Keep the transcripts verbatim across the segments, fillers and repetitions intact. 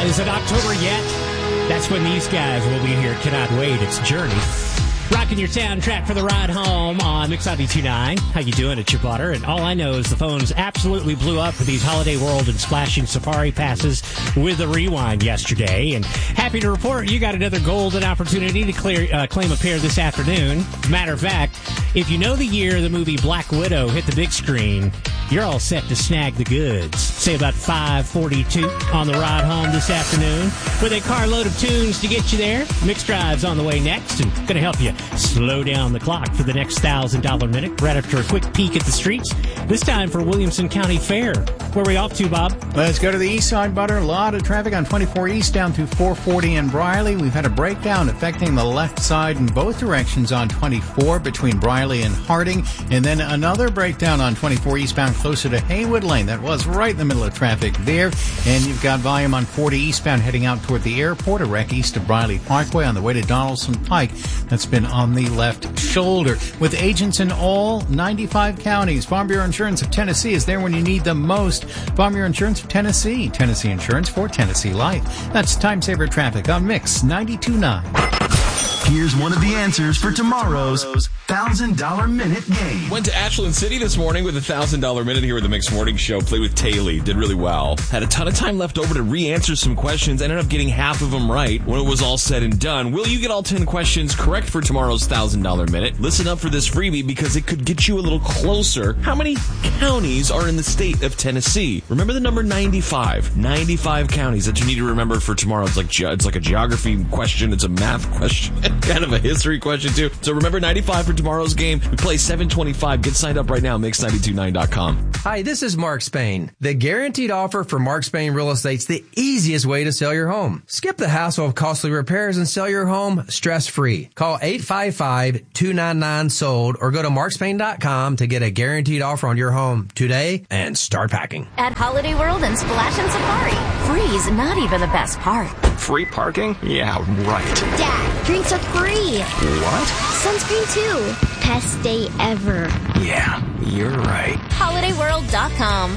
Is it October yet? That's when these guys will be here. Cannot wait. It's Journey. Rocking your soundtrack for the ride home on Mix ninety-two point nine. How you doing? It's your butter. And all I know is the phones absolutely blew up for these Holiday World and Splashing Safari passes with the rewind yesterday. And happy to report you got another golden opportunity to clear, uh, claim a pair this afternoon. Matter of fact, if you know the year the movie Black Widow hit the big screen, you're all set to snag the goods. Say about five forty-two on the ride home this afternoon with a carload of tunes to get you there. Mix Drive's on the way next and going to help you slow down the clock for the next one thousand dollars minute right after a quick peek at the streets. This time for Williamson County Fair. Where are we off to, Bob? Let's go to the east side, Butter. A lot of traffic on twenty-four East down through four forty in Briley. We've had a breakdown affecting the left side in both directions on twenty-four between Briley and Harding. And then another breakdown on twenty-four eastbound closer to Haywood Lane. That was right in the middle of traffic there. And you've got volume on forty eastbound heading out toward the airport. A wreck east of Briley Parkway on the way to Donaldson Pike. That's been on the left shoulder. With agents in all ninety-five counties, Farm Bureau Insurance of Tennessee is there when you need them most. Farm Bureau Insurance of Tennessee. Tennessee Insurance for Tennessee Life. That's Time Saver Traffic on Mix ninety-two point nine. Here's one of the answers for tomorrow's one thousand dollars Minute game. Went to Ashland City this morning with a one thousand dollars Minute here at the Mix Morning Show. Played with Taylor. Did really well. Had a ton of time left over to re-answer some questions. Ended up getting half of them right when it was all said and done. Will you get all ten questions correct for tomorrow's one thousand dollars Minute? Listen up for this freebie because it could get you a little closer. How many counties are in the state of Tennessee? Remember the number ninety-five. ninety-five counties that you need to remember for tomorrow. It's like, ge- it's like a geography question. It's a math question. Kind of a history question, too. So remember ninety-five for tomorrow's game. We play seven twenty-five. Get signed up right now, mix nine two nine dot com. Hi, this is Mark Spain. The guaranteed offer for Mark Spain Real Estate's the easiest way to sell your home. Skip the hassle of costly repairs and sell your home stress-free. Call eight five five, two nine nine, sold or go to mark spain dot com to get a guaranteed offer on your home today and start packing. At Holiday World and Splash and Safari, free is not even the best part. Free parking? Yeah, right. Dad, drinks are free. What? Sunscreen too. Best day ever. Yeah, you're right. holiday world dot com.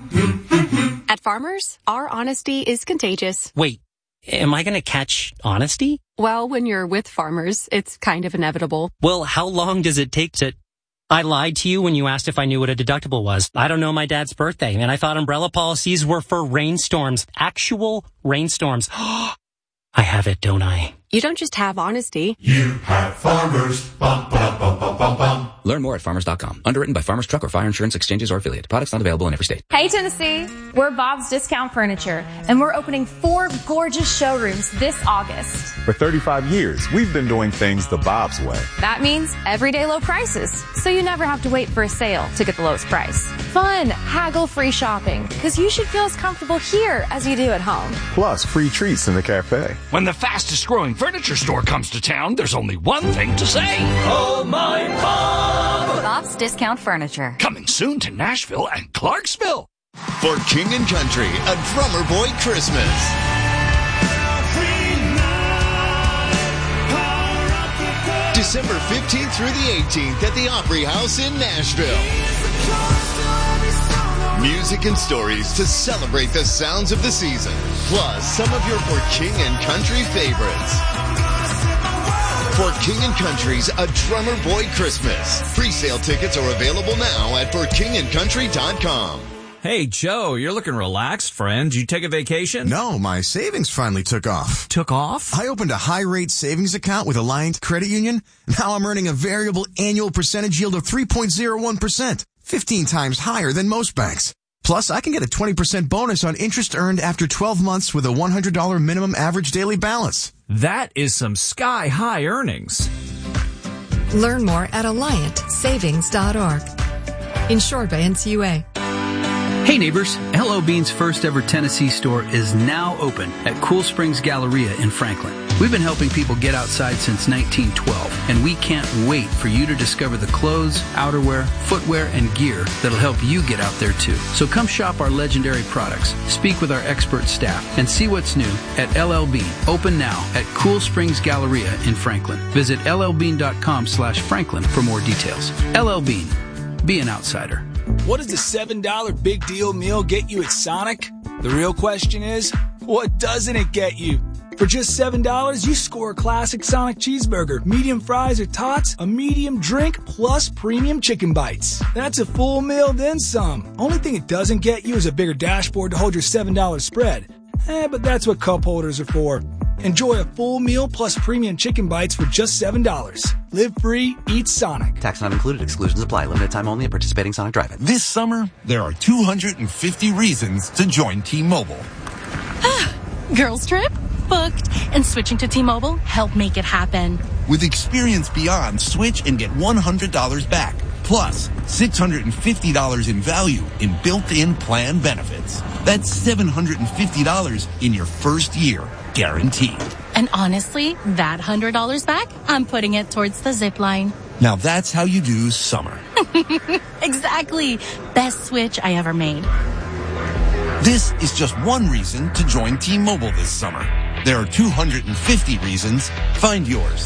At Farmers, our honesty is contagious. Wait, am I going to catch honesty? Well, when you're with Farmers, it's kind of inevitable. Well, how long does it take to... I lied to you when you asked if I knew what a deductible was. I don't know my dad's birthday, and I thought umbrella policies were for rainstorms. Actual rainstorms. I have it, don't I? You don't just have honesty. You have Farmers. Bum, bum, bum, bum, bum, bum. Learn more at farmers dot com. Underwritten by Farmers Truck or Fire Insurance Exchanges or affiliate. Products not available in every state. Hey, Tennessee. We're Bob's Discount Furniture, and we're opening four gorgeous showrooms this August. For thirty-five years, we've been doing things the Bob's way. That means everyday low prices, so you never have to wait for a sale to get the lowest price. Fun, haggle-free shopping, because you should feel as comfortable here as you do at home. Plus, free treats in the cafe. When the fastest growing furniture store comes to town, there's only one thing to say. Oh, my Bob! Bob's Discount Furniture. Coming soon to Nashville and Clarksville. For King and Country, a Drummer Boy Christmas. December fifteenth through the eighteenth at the Opry House in Nashville. Music and stories to celebrate the sounds of the season, plus some of your For King and Country favorites. For King and Country's A Drummer Boy Christmas. Pre-sale tickets are available now at for king and country dot com. Hey, Joe, you're looking relaxed, friend. Did you take a vacation? No, my savings finally took off. Took off? I opened a high-rate savings account with Alliant Credit Union. Now I'm earning a variable annual percentage yield of three point zero one percent, fifteen times higher than most banks. Plus, I can get a twenty percent bonus on interest earned after twelve months with a one hundred dollars minimum average daily balance. That is some sky-high earnings. Learn more at alliant savings dot org. Insured by N C U A. Hey neighbors, L L Bean's first ever Tennessee store is now open at Cool Springs Galleria in Franklin. We've been helping people get outside since nineteen twelve, and we can't wait for you to discover the clothes, outerwear, footwear, and gear that'll help you get out there too. So come shop our legendary products, speak with our expert staff, and see what's new at L L Bean. Open now at Cool Springs Galleria in Franklin. Visit L L bean dot com slash Franklin for more details. L L Bean. Be an outsider. What does the seven dollar big deal meal get you at Sonic? The real question is, What doesn't it get you? For just seven dollars, you score a classic Sonic cheeseburger, medium fries or tots, a medium drink, plus premium chicken bites. That's a full meal, then some. Only thing it doesn't get you is a bigger dashboard to hold your seven dollars spread. Eh, but that's what cup holders are for. Enjoy a full meal plus premium chicken bites for just seven dollars. Live free, eat Sonic. Tax not included. Exclusions apply. Limited time only at participating Sonic Drive-In. This summer, there are two hundred fifty reasons to join T-Mobile. Girls trip? Booked. And switching to T-Mobile helped make it happen. With Experience Beyond, switch and get one hundred dollars back. Plus, six hundred fifty dollars in value in built-in plan benefits. That's seven hundred fifty dollars in your first year, guaranteed. And honestly, that one hundred dollars back, I'm putting it towards the zip line. Now that's how you do summer. Exactly. Best switch I ever made. This is just one reason to join T-Mobile this summer. There are two hundred fifty reasons. Find yours.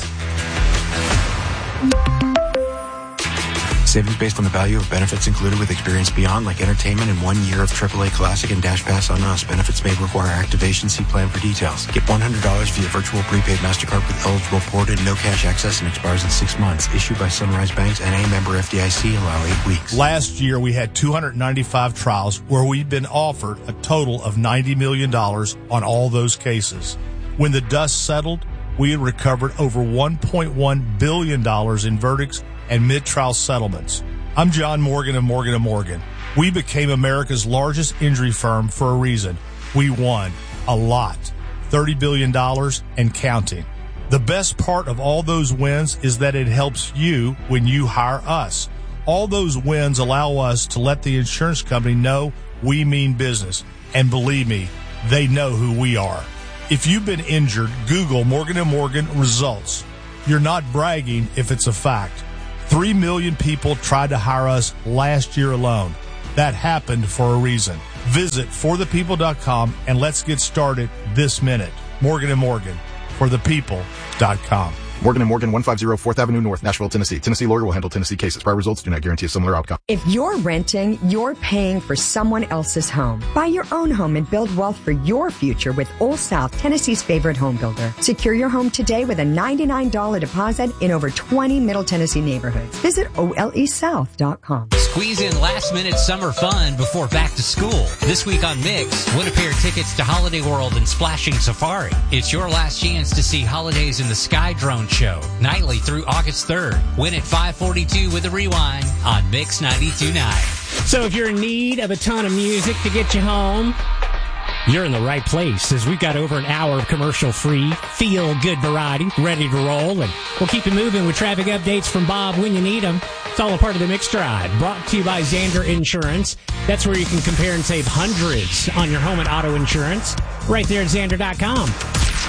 Savings based on the value of benefits included with Experience Beyond, like entertainment and one year of triple A Classic and Dash Pass on Us. Benefits may require activation. See plan for details. Get one hundred dollars via virtual prepaid MasterCard with eligible ported, no cash access, and expires in six months. Issued by Sunrise Banks, N A member F D I C. Allow eight weeks. Last year, we had two hundred ninety-five trials where we've been offered a total of ninety million dollars on all those cases. When the dust settled, we had recovered over one point one billion dollars in verdicts and mid-trial settlements. I'm John Morgan of Morgan and Morgan. We became America's largest injury firm for a reason. We won a lot, thirty billion dollars and counting. The best part of all those wins is that it helps you when you hire us. All those wins allow us to let the insurance company know we mean business. And believe me, they know who we are. If you've been injured, Google Morgan and Morgan results. You're not bragging if it's a fact. Three million people tried to hire us last year alone. That happened for a reason. Visit for the people dot com and let's get started this minute. Morgan and Morgan, for the people dot com. Morgan and Morgan, one five zero fourth Avenue North, Nashville, Tennessee. Tennessee lawyer will handle Tennessee cases. Prior results do not guarantee a similar outcome. If you're renting, you're paying for someone else's home. Buy your own home and build wealth for your future with Old South, Tennessee's favorite home builder. Secure your home today with a ninety-nine dollars deposit in over twenty Middle Tennessee neighborhoods. Visit O L E South dot com. Squeeze in last-minute summer fun before back to school. This week on Mix, win a pair of tickets to Holiday World and Splashing Safari. It's your last chance to see Holidays in the Sky Drone Show, nightly through August third. Win at five forty-two with a rewind on Mix ninety-two point nine. So if you're in need of a ton of music to get you home, you're in the right place, as we've got over an hour of commercial-free, feel-good variety ready to roll, and we'll keep you moving with traffic updates from Bob when you need them. It's all a part of the Mix Drive, brought to you by Zander Insurance. That's where you can compare and save hundreds on your home and auto insurance, right there at Zander dot com.